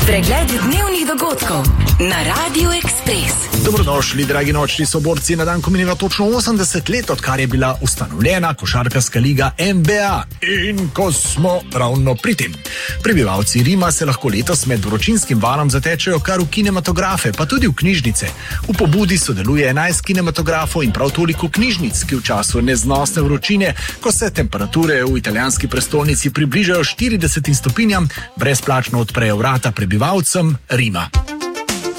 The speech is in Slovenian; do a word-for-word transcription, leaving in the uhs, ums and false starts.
Pregled dnevnih dogodkov na Radiu Ekspres. Dobrodošli, dragi nočni soborci, na dan, ko mineva točno osemdeset let, odkar je bila ustanovljena košarkarska liga N B A. In ko smo ravno pri tem. Prebivalci Rima se lahko letos med vročinskim valom zatečejo kar v kinematografe, pa tudi v knjižnice. V pobudi sodeluje enajst kinematografov in prav toliko knjižnic, ki v času neznosne vročine, ko se temperature v italijanski prestolnici približajo štiridesetim stopinjam, brezplačno odprejo vrata prebivalcem Rima.